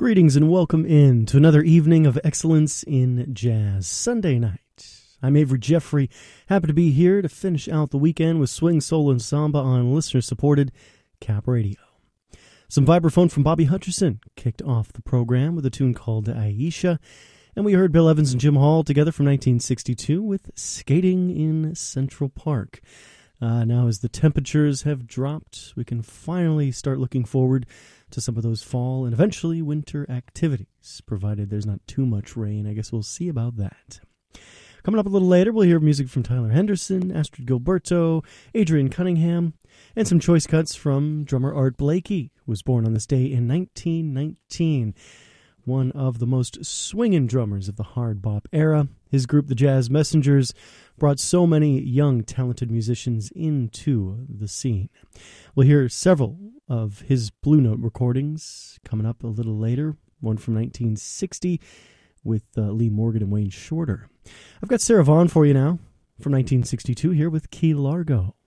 Greetings and welcome in to another evening of excellence in jazz, Sunday night. I'm Avery Jeffrey, happy to be here to finish out the weekend with swing, soul, and samba on listener-supported Cap Radio. Some vibraphone from Bobby Hutcherson kicked off the program with a tune called Aisha, and we heard Bill Evans and Jim Hall together from 1962 with Skating in Central Park. Now as the temperatures have dropped, we can finally start looking forward to some of those fall and eventually winter activities, provided there's not too much rain. I guess we'll see about that. Coming up a little later, we'll hear music from Tyler Henderson, Astrid Gilberto, Adrian Cunningham, and some choice cuts from drummer Art Blakey, who was born on this day in 1919. One of the most swinging drummers of the hard bop era. His group, the Jazz Messengers, brought so many young, talented musicians into the scene. We'll hear several of his Blue Note recordings coming up a little later, one from 1960 with Lee Morgan and Wayne Shorter. I've got Sarah Vaughan for you now from 1962 here with Key Largo.